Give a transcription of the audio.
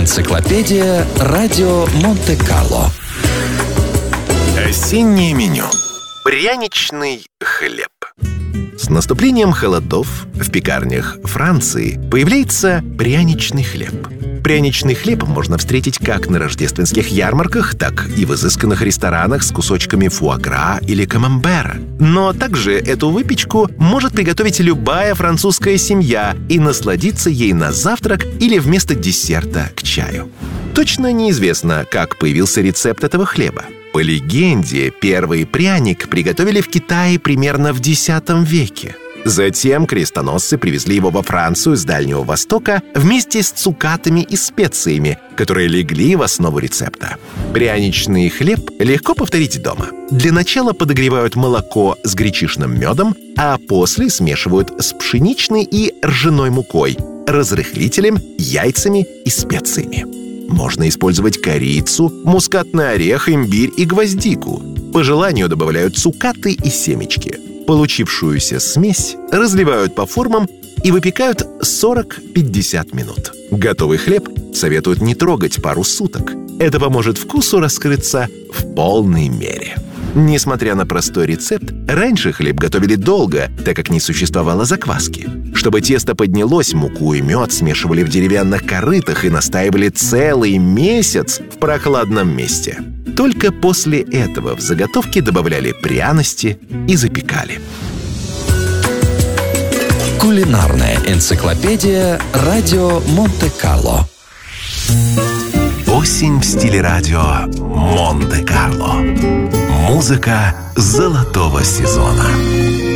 Энциклопедия Радио Монте-Карло. Осеннее меню. Пряничный хлеб. С наступлением холодов в пекарнях Франции появляется пряничный хлеб. Пряничный хлеб можно встретить как на рождественских ярмарках, так и в изысканных ресторанах с кусочками фуагра или камамбера. Но также эту выпечку может приготовить любая французская семья и насладиться ей на завтрак или вместо десерта к чаю. Точно неизвестно, как появился рецепт этого хлеба. По легенде, первый пряник приготовили в Китае примерно в X веке. Затем крестоносцы привезли его во Францию с Дальнего Востока вместе с цукатами и специями, которые легли в основу рецепта. Пряничный хлеб легко повторить дома. Для начала подогревают молоко с гречишным медом, а после смешивают с пшеничной и ржаной мукой, разрыхлителем, яйцами и специями. Можно использовать корицу, мускатный орех, имбирь и гвоздику. По желанию добавляют цукаты и семечки. Получившуюся смесь разливают по формам и выпекают 40-50 минут. Готовый хлеб советуют не трогать пару суток. Это поможет вкусу раскрыться в полной мере. Несмотря на простой рецепт, раньше хлеб готовили долго, так как не существовало закваски. Чтобы тесто поднялось, муку и мед смешивали в деревянных корытах и настаивали целый месяц в прохладном месте. Только после этого в заготовки добавляли пряности и запекали. Кулинарная энциклопедия Радио Монте-Карло. Осень в стиле радио Монте-Карло. Музыка золотого сезона.